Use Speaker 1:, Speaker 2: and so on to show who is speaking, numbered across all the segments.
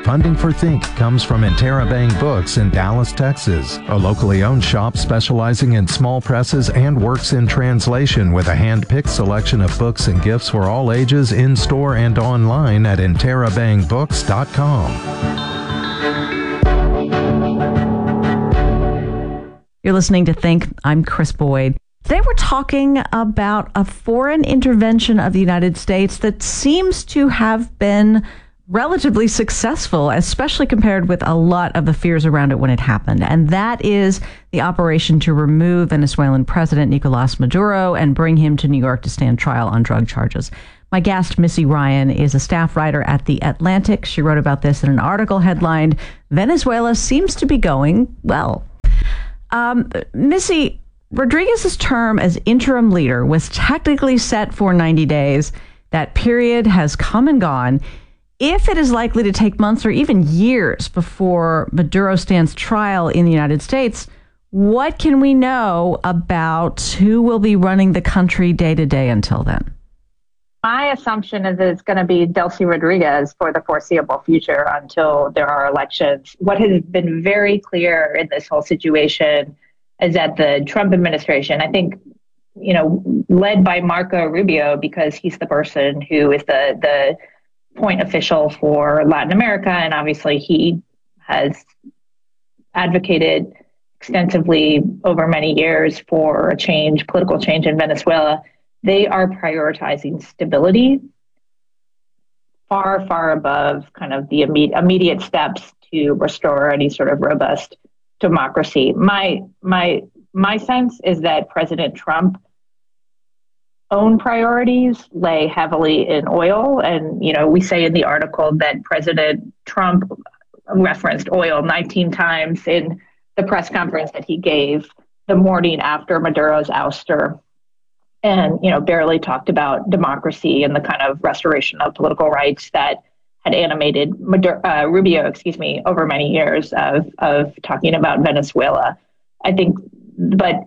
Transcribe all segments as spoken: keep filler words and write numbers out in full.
Speaker 1: Funding for Think comes from Interabang Books in Dallas, Texas, a locally owned shop specializing in small presses and works in translation with a hand-picked selection of books and gifts for all ages in-store and online at interabang books dot com.
Speaker 2: You're listening to Think. I'm Chris Boyd. Today we're talking about a foreign intervention of the United States that seems to have been relatively successful, especially compared with a lot of the fears around it when it happened. And that is the operation to remove Venezuelan President Nicolas Maduro and bring him to New York to stand trial on drug charges. My guest, Missy Ryan, is a staff writer at The Atlantic. She wrote about this in an article headlined, "Venezuela Seems to Be Going Well." Um, Missy, Rodriguez's term as interim leader was technically set for ninety days. That period has come and gone. If it is likely to take months or even years before Maduro stands trial in the United States, what can we know about who will be running the country day to day until then?
Speaker 3: My assumption is that it's going to be Delcy Rodriguez for the foreseeable future until there are elections. What has been very clear in this whole situation is that the Trump administration, I think, you know, led by Marco Rubio, because he's the person who is the the point official for Latin America, and obviously he has advocated extensively over many years for a change, political change in Venezuela. They are prioritizing stability far, far above kind of the immediate, immediate steps to restore any sort of robust democracy. My my my sense is that President Trump own priorities lay heavily in oil. And, you know, we say in the article that President Trump referenced oil nineteen times in the press conference that he gave the morning after Maduro's ouster, and, you know, barely talked about democracy and the kind of restoration of political rights that had animated Maduro, uh, Rubio, excuse me, over many years of, of talking about Venezuela. I think, but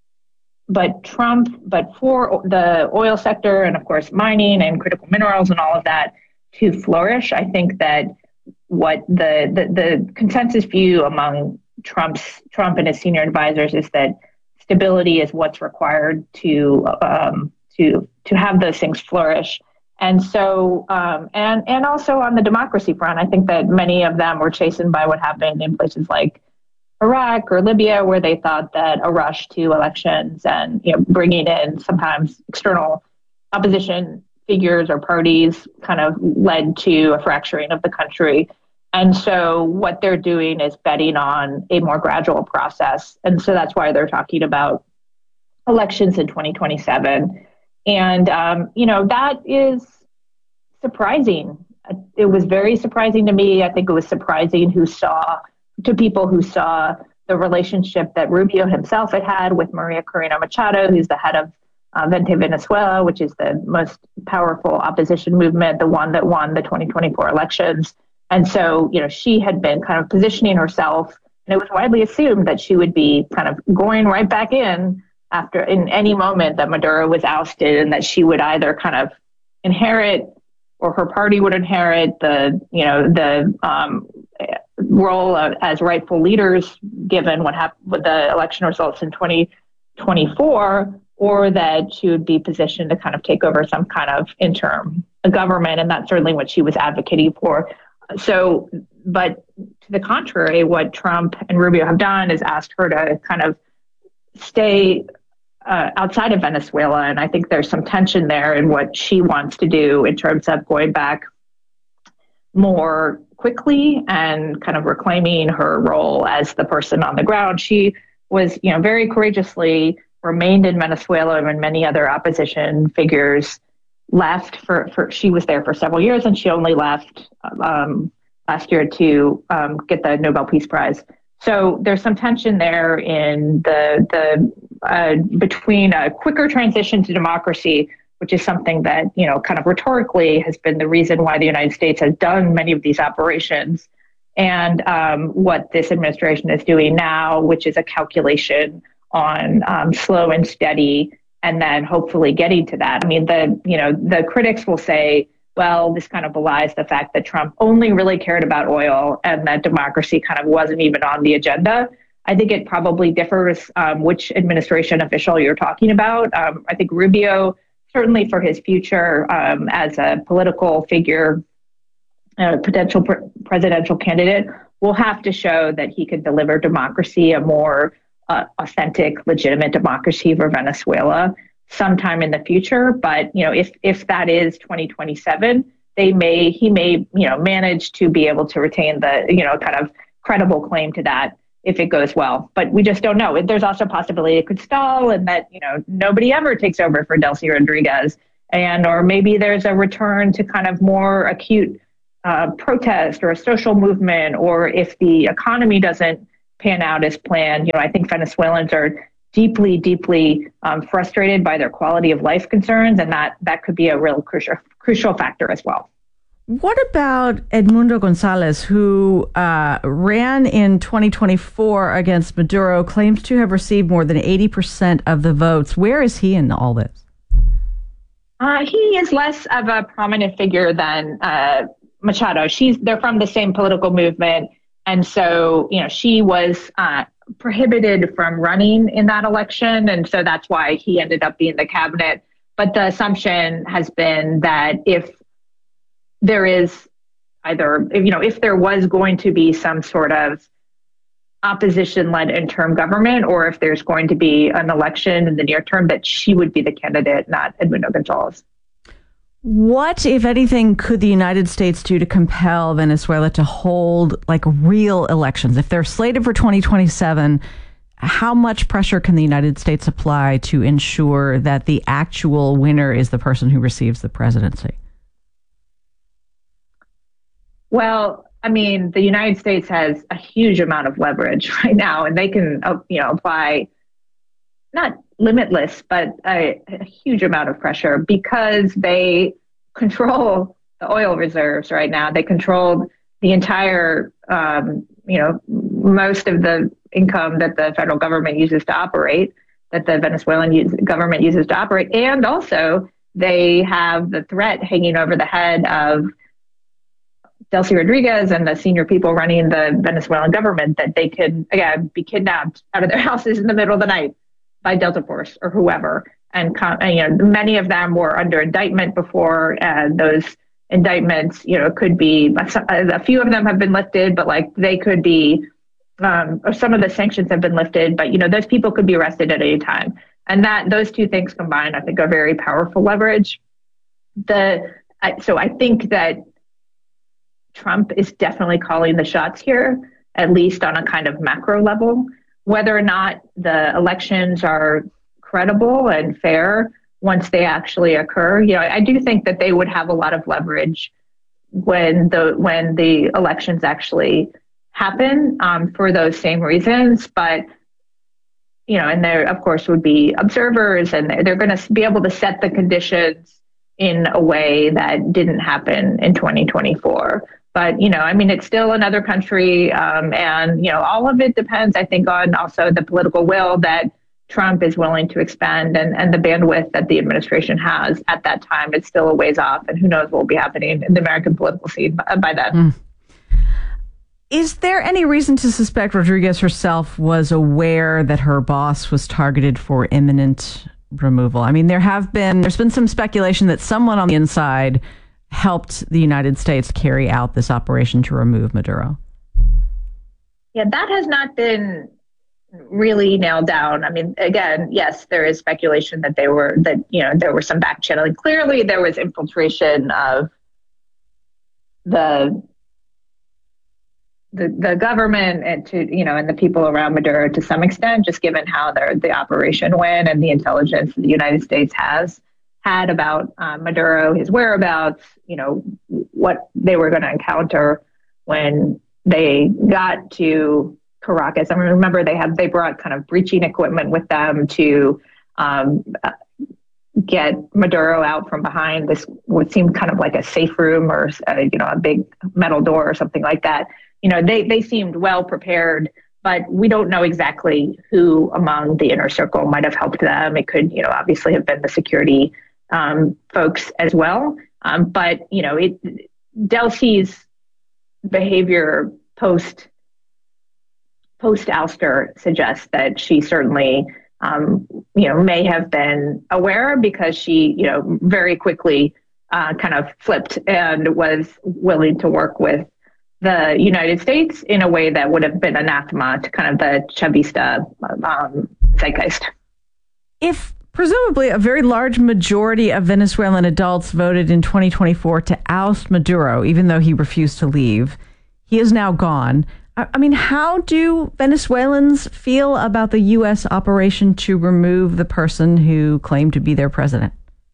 Speaker 3: But Trump, but for the oil sector and, of course, mining and critical minerals and all of that to flourish, I think that what the, the, the consensus view among Trump's Trump and his senior advisors is that stability is what's required to um, to to have those things flourish. And so, um, and and also on the democracy front, I think that many of them were chastened by what happened in places like Iraq or Libya, where they thought that a rush to elections and, you know, bringing in sometimes external opposition figures or parties kind of led to a fracturing of the country. And so what they're doing is betting on a more gradual process. And so that's why they're talking about elections in twenty twenty-seven. And, um, you know, that is surprising. It was very surprising to me. I think it was surprising who saw to people who saw the relationship that Rubio himself had had with Maria Corina Machado, who's the head of uh, Vente Venezuela, which is the most powerful opposition movement, the one that won the twenty twenty-four elections. And so, you know, she had been kind of positioning herself, and it was widely assumed that she would be kind of going right back in after in any moment that Maduro was ousted, and that she would either kind of inherit or her party would inherit the, you know, the um, role of, as rightful leaders, given what happened with the election results in twenty twenty-four, or that she would be positioned to kind of take over some kind of interim government. And that's certainly what she was advocating for. So, but to the contrary, what Trump and Rubio have done is asked her to kind of stay uh, outside of Venezuela. And I think there's some tension there in what she wants to do in terms of going back more quickly and kind of reclaiming her role as the person on the ground. She was, you know, very courageously remained in Venezuela when many other opposition figures left for, for she was there for several years, and she only left um, last year to um, get the Nobel Peace Prize. So there's some tension there in the the uh, between a quicker transition to democracy, which is something that, you know, kind of rhetorically has been the reason why the United States has done many of these operations, and um, what this administration is doing now, which is a calculation on um, slow and steady, and then hopefully getting to that. I mean, the, you know, the critics will say well, this kind of belies the fact that Trump only really cared about oil and that democracy kind of wasn't even on the agenda. I think it probably differs um, which administration official you're talking about. Um, I think Rubio, certainly for his future um, as a political figure, a potential pr- presidential candidate, will have to show that he could deliver democracy, a more uh, authentic, legitimate democracy for Venezuela sometime in the future. But, you know, if if that is twenty twenty-seven, they may he may, you know, manage to be able to retain the, you know, kind of credible claim to that if it goes well. But we just don't know. There's also a possibility it could stall and that, you know, nobody ever takes over for Delcy Rodriguez. And or maybe there's a return to kind of more acute uh, protest or a social movement, or if the economy doesn't pan out as planned. You know, I think Venezuelans are deeply, deeply um, frustrated by their quality of life concerns, and that that could be a real crucial crucial factor as well.
Speaker 2: What about Edmundo Gonzalez, who uh, ran in twenty twenty-four against Maduro, claims to have received more than eighty percent of the votes? Where is he in all this?
Speaker 3: Uh, he is less of a prominent figure than uh, Machado. She's they're from the same political movement, and so you know she was uh, prohibited from running in that election, and so that's why he ended up being the cabinet. But the assumption has been that if there is either, you know, if there was going to be some sort of opposition-led interim government, or if there's going to be an election in the near term, that she would be the candidate, not Edmundo Gonzalez.
Speaker 2: What, if anything, could the United States do to compel Venezuela to hold like real elections? If they're slated for twenty twenty-seven, how much pressure can the United States apply to ensure that the actual winner is the person who receives the presidency?
Speaker 3: Well, I mean, the United States has a huge amount of leverage right now, and they can, uh, you know, apply not limitless, but a, a huge amount of pressure because they control the oil reserves right now. They control the entire, um, you know, most of the income that the federal government uses to operate, that the Venezuelan use, government uses to operate. And also they have the threat hanging over the head of Delcy Rodriguez and the senior people running the Venezuelan government that they could, again, be kidnapped out of their houses in the middle of the night by Delta Force or whoever. And, and you know, many of them were under indictment before, and those indictments, you know, could be, a few of them have been lifted, but like they could be, um, or some of the sanctions have been lifted, but, you know, those people could be arrested at any time. And that those two things combined, I think, are very powerful leverage. The So I think that Trump is definitely calling the shots here, at least on a kind of macro level. Whether or not the elections are credible and fair once they actually occur, you know, I do think that they would have a lot of leverage when the when the elections actually happen um, for those same reasons. But you know, and there of course would be observers, and they're going to be able to set the conditions in a way that didn't happen in twenty twenty-four. But, you know, I mean, it's still another country. Um, and, you know, all of it depends, I think, on also the political will that Trump is willing to expend and, and the bandwidth that the administration has at that time. It's still a ways off. And who knows what will be happening in the American political scene by, by then. Mm.
Speaker 2: Is there any reason to suspect Rodriguez herself was aware that her boss was targeted for imminent removal? I mean, there have been, there's been some speculation that someone on the inside helped the United States carry out this operation to remove Maduro.
Speaker 3: Yeah, that has not been really nailed down. I mean, again, yes, there is speculation that they were, that, you know, there was some back channeling. Clearly there was infiltration of the the the government and to, you know, and the people around Maduro to some extent, just given how the the operation went and the intelligence the United States has had about uh, Maduro, his whereabouts, you know, what they were going to encounter when they got to Caracas. I mean, remember they had, they brought kind of breaching equipment with them to um, get Maduro out from behind this, what seemed kind of like a safe room or, uh, you know, a big metal door or something like that. You know, they, they seemed well prepared, but we don't know exactly who among the inner circle might have helped them. It could, you know, obviously have been the security um, folks as well. Um, but, you know, it, Delcy's behavior post post ouster suggests that she certainly, um, you know, may have been aware, because she, you know, very quickly uh, kind of flipped and was willing to work with the United States in a way that would have been anathema to kind of the Chavista um, zeitgeist.
Speaker 2: If presumably a very large majority of Venezuelan adults voted in twenty twenty-four to oust Maduro, even though he refused to leave, he is now gone. I mean, how do Venezuelans feel about the U S operation to remove the person who claimed to be their president?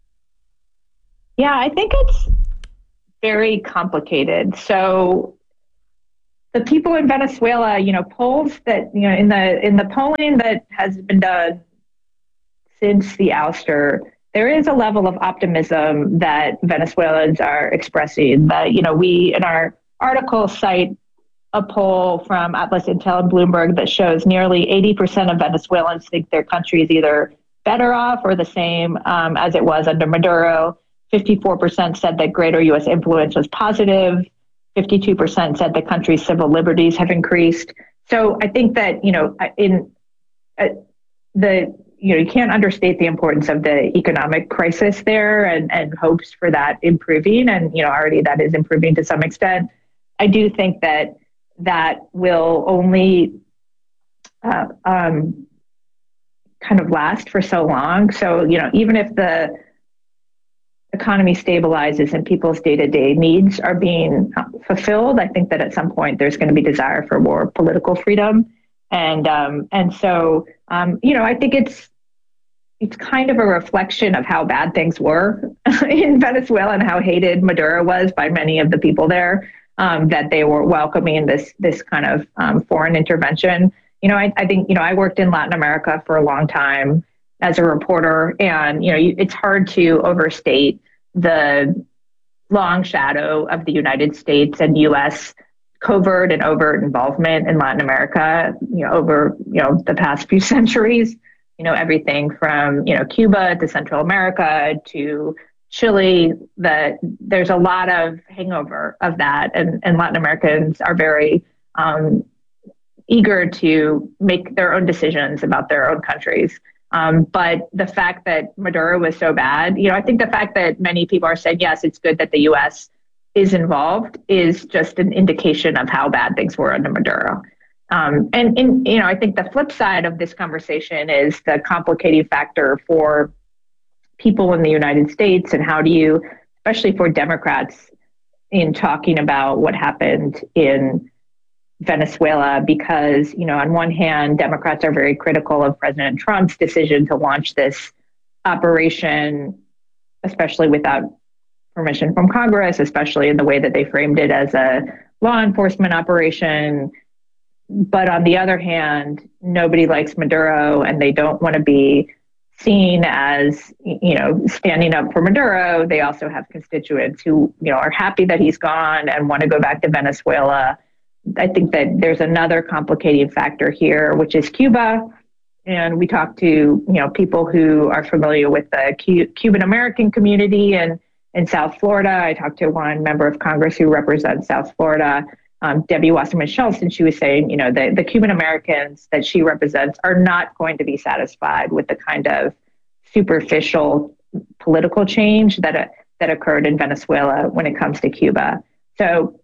Speaker 3: Yeah, I think it's very complicated. So the people in Venezuela, you know, polls that, you know, in the in the polling that has been done since the ouster, there is a level of optimism that Venezuelans are expressing. That, you know, we in our article cite a poll from Atlas Intel and Bloomberg that shows nearly eighty percent of Venezuelans think their country is either better off or the same um, as it was under Maduro. fifty-four percent said that greater U S influence was positive. fifty-two percent said the country's civil liberties have increased. So I think that, you know, in uh, the, you know, you can't understate the importance of the economic crisis there, and, and hopes for that improving. And, you know, already that is improving to some extent. I do think that that will only uh, um, kind of last for so long. So, you know, even if the economy stabilizes and people's day-to-day needs are being fulfilled, I think that at some point there's going to be desire for more political freedom. And um, and so, um, you know, I think it's it's kind of a reflection of how bad things were in Venezuela and how hated Maduro was by many of the people there, um, that they were welcoming this this kind of um, foreign intervention. You know, I, I think, you know, I worked in Latin America for a long time as a reporter, and, you know, you, it's hard to overstate the long shadow of the United States and U S covert and overt involvement in Latin America, you know, over, you know, the past few centuries. You know, everything from, you know, Cuba to Central America to Chile, that there's a lot of hangover of that. And, and Latin Americans are very um, eager to make their own decisions about their own countries. Um, but the fact that Maduro was so bad, you know, I think the fact that many people are saying, yes, it's good that the U S is involved is just an indication of how bad things were under Maduro. Um, and, and, you know, I think the flip side of this conversation is the complicating factor for people in the United States, and how do you, especially for Democrats, in talking about what happened in Venezuela, because, you know, on one hand, Democrats are very critical of President Trump's decision to launch this operation, especially without permission from Congress, especially in the way that they framed it as a law enforcement operation. But on the other hand, nobody likes Maduro, and they don't want to be seen as, you know, standing up for Maduro. They also have constituents who, you know, are happy that he's gone and want to go back to Venezuela. I think that there's another complicating factor here, which is Cuba. And we talked to, you know, people who are familiar with the Cu- Cuban American community and in South Florida. I talked to one member of Congress who represents South Florida, um, Debbie Wasserman Schultz, and she was saying, you know, the, the Cuban Americans that she represents are not going to be satisfied with the kind of superficial political change that uh, that occurred in Venezuela when it comes to Cuba. So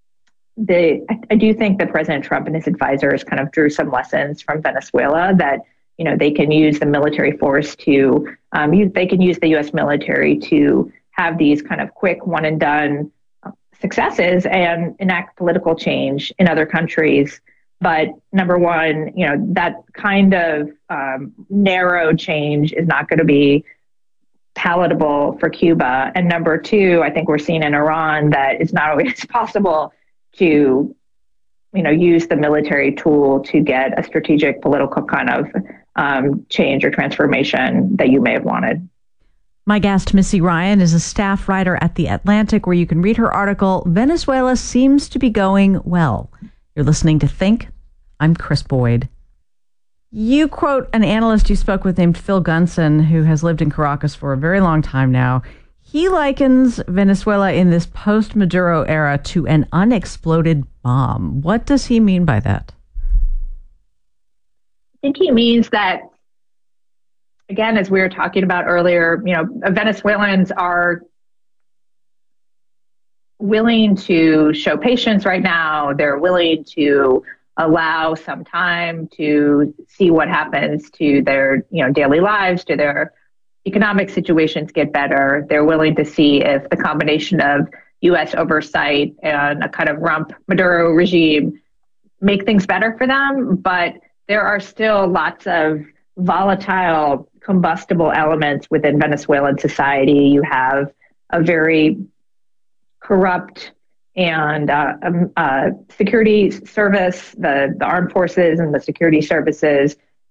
Speaker 3: the I, I do think that President Trump and his advisors kind of drew some lessons from Venezuela, that, you know, they can use the military force to, um, use, they can use the U S military to have these kind of quick one and done successes and enact political change in other countries. But number one, you know, that kind of um, narrow change is not going to be palatable for Cuba. And number two, I think we're seeing in Iran that it's not always possible to, you know, use the military tool to get a strategic political kind of um, change or transformation that you may have wanted.
Speaker 2: My guest, Missy Ryan, is a staff writer at The Atlantic, where you can read her article, Venezuela Seems to Be Going Well. You're listening to Think. I'm Chris Boyd. You quote an analyst you spoke with named Phil Gunson, who has lived in Caracas for a very long time now. He likens Venezuela in this post-Maduro era to an unexploded bomb. What does he mean by that?
Speaker 3: I think he means that, again, as we were talking about earlier, you know, Venezuelans are willing to show patience right now. They're willing to allow some time to see what happens to their, you know, daily lives, to their economic situations get better. They're willing to see if the combination of U S oversight and a kind of rump Maduro regime make things better for them. But there are still lots of volatile, combustible elements within Venezuelan society. You have a very corrupt and uh, um, uh, security service, the, the armed forces and the security services